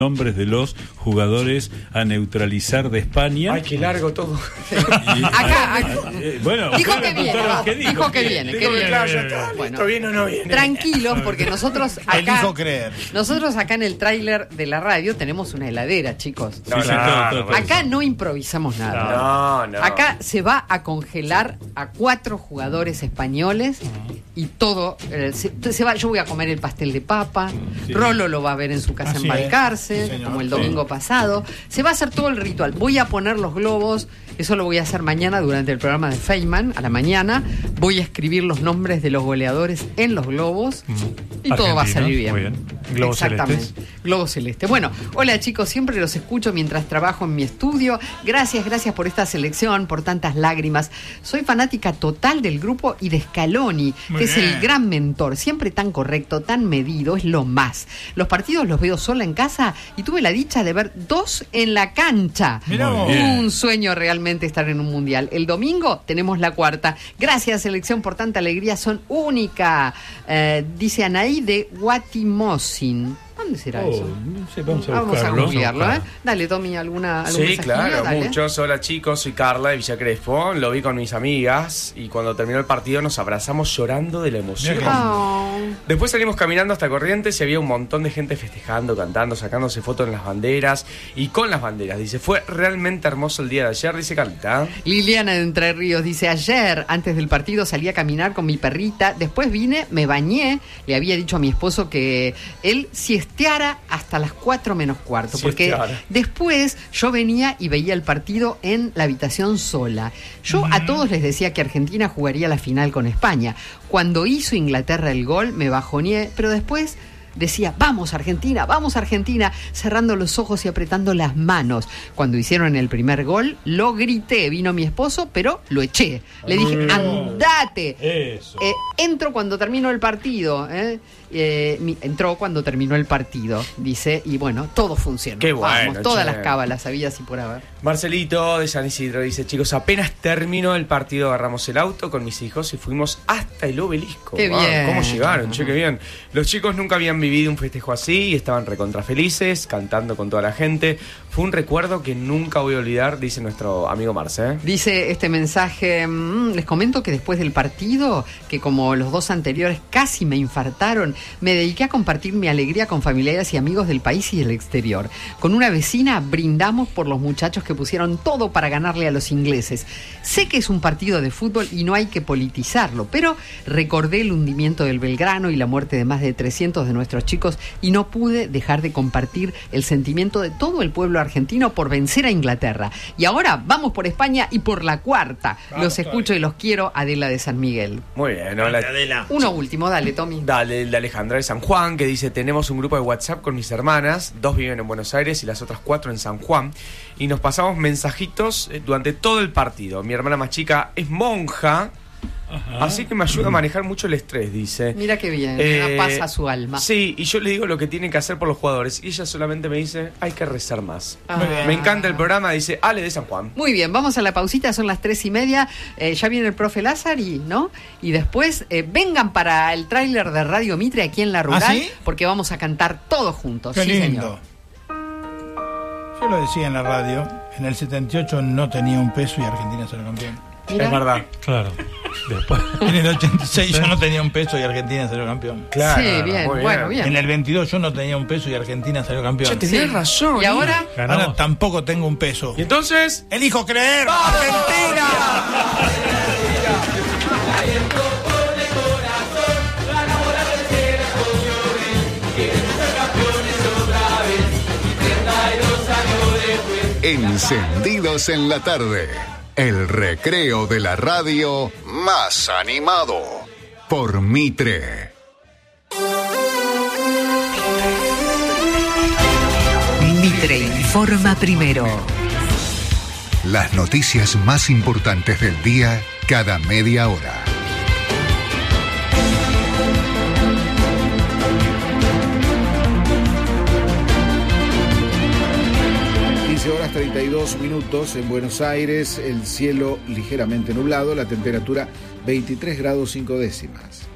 nombres de los jugadores a neutralizar de España. Ay, qué largo todo. Bueno, dijo que viene. Dijo que viene. Claro, ya está. Bueno, Listo, viene o no viene. Tranquilos, porque nosotros acá. Elijo creer. Nosotros acá en el tráiler de la radio tenemos una heladera, chicos. Sí, todo. Acá no improvisamos nada. No. Acá se va a congelar a 4 jugadores españoles y todo se va. Yo voy a comer el pastel de papa. Sí. Rolo lo va a ver en su casa Así en Balcarce, es, sí, señor. como el domingo pasado. Se va a hacer todo el ritual. Voy a poner los globos. Eso lo voy a hacer mañana durante el programa de Feynman, a la mañana. Voy a escribir los nombres de los goleadores en los globos y todo va a salir bien. Muy bien. Globos Exactamente. celestes. Globo celeste. Bueno, hola chicos, siempre los escucho mientras trabajo en mi estudio. Gracias por esta selección, por tantas lágrimas. Soy fanática total del grupo y de Scaloni, que es el gran mentor. Siempre tan correcto, tan medido, es lo más. Los partidos los veo sola en casa y tuve la dicha de ver 2 en la cancha. Mirá vos. Un sueño realmente estar en un mundial. El domingo tenemos la 4ª. Gracias, selección, por tanta alegría. Son única. Dice Anaí de Guatimosin. ¿Dónde será eso? No sé, vamos a buscarlo. googlearlo, Dale, Tommy, algún Sí, mensajillo, claro, dale. muchos. Hola chicos, soy Carla de Villa Crespo. Lo vi con mis amigas y cuando terminó el partido nos abrazamos llorando de la emoción. Oh. Después salimos caminando hasta Corrientes y había un montón de gente festejando, cantando, sacándose fotos en las banderas y con las banderas. Dice, fue realmente hermoso el día de ayer, dice Carlita. Liliana de Entre Ríos dice, ayer, antes del partido, salí a caminar con mi perrita, después vine, me bañé, le había dicho a mi esposo que él siesteara hasta las 4 menos cuarto, porque Siesteara. después yo venía y veía el partido en la habitación sola. Yo a todos les decía que Argentina jugaría la final con España. Cuando hizo Inglaterra el gol, me bajoneé, pero después decía, vamos Argentina, cerrando los ojos y apretando las manos. Cuando hicieron el primer gol, lo grité, vino mi esposo, pero lo eché. Le dije, andate. Eso. Entro cuando terminó el partido. Entró cuando terminó el partido, dice, y bueno, todo funcionó. Qué bueno, Vamos, todas che. las cábalas habidas y por haber. Marcelito de San Isidro dice, chicos, apenas terminó el partido agarramos el auto con mis hijos y fuimos hasta el obelisco. Qué bien. ¿Cómo llegaron? Che, qué bien. Los chicos nunca habían vivido un festejo así y estaban recontra felices, cantando con toda la gente. Fue un recuerdo que nunca voy a olvidar, dice nuestro amigo Marce. Dice este mensaje, les comento que después del partido, que como los 2 anteriores casi me infartaron, me dediqué a compartir mi alegría con familiares y amigos del país y del exterior. Con una vecina brindamos por los muchachos que pusieron todo para ganarle a los ingleses. Sé que es un partido de fútbol y no hay que politizarlo, pero recordé el hundimiento del Belgrano y la muerte de más de 300 de nuestros chicos y no pude dejar de compartir el sentimiento de todo el pueblo argentino por vencer a Inglaterra. Y ahora vamos por España y por la 4ª. Los escucho y los quiero, Adela de San Miguel. Muy bien, hola. Adela. Uno último, dale, Tommy. Dale, el de Alejandra de San Juan, que dice, tenemos un grupo de WhatsApp con mis hermanas, 2 viven en Buenos Aires y las otras 4 en San Juan, y nos pasamos mensajitos durante todo el partido. Mi hermana más chica es monja, así que me ayuda a manejar mucho el estrés, dice. Mira qué bien, una paz a su alma. Sí, y yo le digo lo que tienen que hacer por los jugadores, y ella solamente me dice, hay que rezar más. Ah. Me encanta el programa, dice Ale de San Juan. Muy bien, vamos a la pausita, son las 3:30, ya viene el profe Lázari, ¿no? Y después vengan para el tráiler de Radio Mitre aquí en La Rural, ¿Ah, sí? porque vamos a cantar todos juntos. Qué Sí, lindo. señor. Yo lo decía en la radio, en el 78 no tenía un peso y Argentina salió campeón. Mirá. Es verdad. Claro. Después. En el 86 yo no tenía un peso y Argentina salió campeón. Claro. Sí, bien, muy bueno, bien. En el 22 yo no tenía un peso y Argentina salió campeón. Che, tenés Sí. razón. ¿Y ahora? Ganamos. Ahora tampoco tengo un peso. Y entonces... ¡Elijo creer! ¡Argentina! Encendidos en la tarde, el recreo de la radio más animado por Mitre. Mitre informa primero. Las noticias más importantes del día cada media hora. Horas 32 minutos en Buenos Aires, el cielo ligeramente nublado, la temperatura 23 grados 5 décimas.